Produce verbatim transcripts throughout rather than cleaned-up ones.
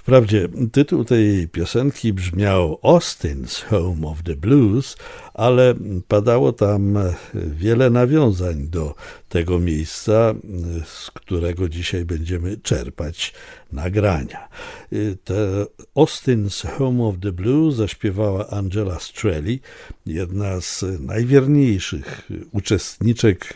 Wprawdzie tytuł tej piosenki brzmiał Austin's Home of the Blues, ale padało tam wiele nawiązań do tego miejsca, z którego dzisiaj będziemy czerpać nagrania. Te Austin's Home of the Blues zaśpiewała Angela Strelli, jedna z najwierniejszych uczestniczek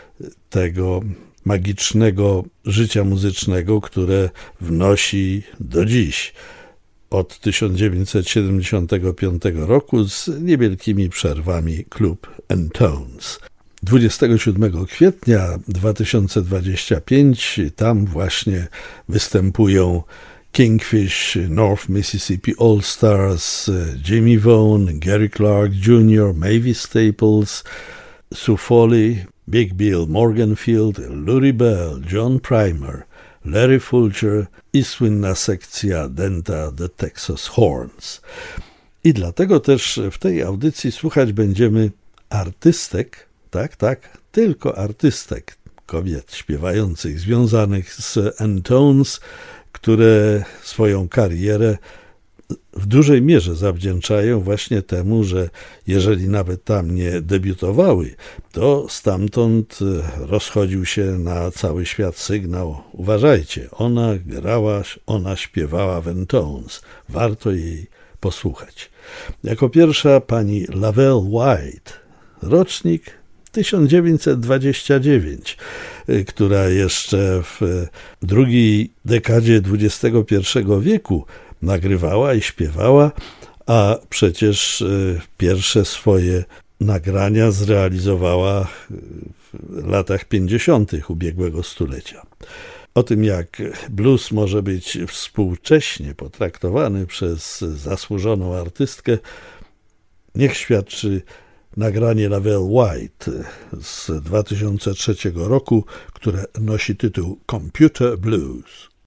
tego magicznego życia muzycznego, które wnosi do dziś, od tysiąc dziewięćset siedemdziesiątego piątego roku z niewielkimi przerwami klub N-Tones. dwudziestego siódmego kwietnia dwa tysiące dwudziestego piątego tam właśnie występują Kingfish, North Mississippi All Stars, Jimmy Vaughan, Gary Clark junior, Mavis Staples, Sue Foley, Big Bill Morganfield, Lurie Bell, John Primer, Larry Fulcher i słynna sekcja dęta The Texas Horns. I dlatego też w tej audycji słuchać będziemy artystek, tak, tak, tylko artystek, kobiet śpiewających związanych z N-Tones, które swoją karierę w dużej mierze zawdzięczają właśnie temu, że jeżeli nawet tam nie debiutowały, to stamtąd rozchodził się na cały świat sygnał: uważajcie, ona grała, ona śpiewała w N-Tones, warto jej posłuchać. Jako pierwsza pani Lavelle White, rocznik tysiąc dziewięćset dwudziesty dziewiąty, która jeszcze w drugiej dekadzie dwudziestego pierwszego wieku nagrywała i śpiewała, a przecież pierwsze swoje nagrania zrealizowała w latach pięćdziesiątych ubiegłego stulecia. O tym, jak blues może być współcześnie potraktowany przez zasłużoną artystkę, niech świadczy nagranie Lavelle White z dwa tysiące trzeciego roku, które nosi tytuł Computer Blues.